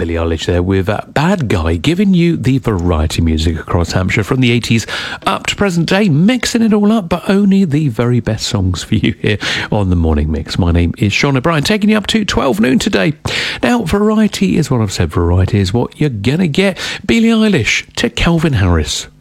Billie Eilish there with Bad Guy, giving you the variety music across Hampshire from the 80s up to present day, mixing it all up, but only the very best songs for you here on the Morning Mix. My name is Sean O'Brien, taking you up to 12 noon today. Now, variety is what I've said, variety is what you're gonna get. Billie Eilish to Calvin Harris.